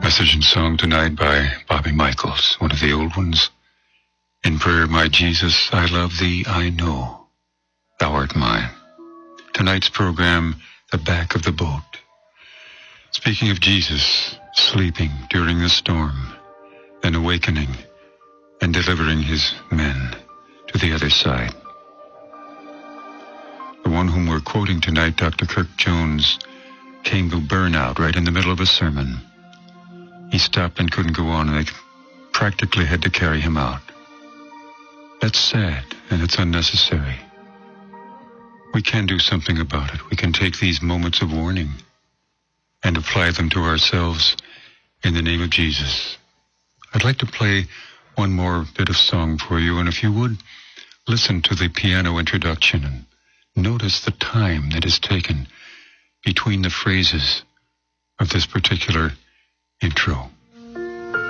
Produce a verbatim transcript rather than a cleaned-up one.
Message and song tonight by Bobby Michaels, one of the old ones. In prayer, my Jesus, I love thee, I know, thou art mine. Tonight's program, The Back of the Boat. Speaking of Jesus, sleeping during the storm, then awakening and delivering his men to the other side. The one whom we're quoting tonight, Doctor Kirk Jones, came to burnout right in the middle of a sermon. He stopped and couldn't go on, and they practically had to carry him out. That's sad, and it's unnecessary. We can do something about it. We can take these moments of warning and apply them to ourselves in the name of Jesus. I'd like to play one more bit of song for you, and if you would, listen to the piano introduction and notice the time that is taken between the phrases of this particular intro.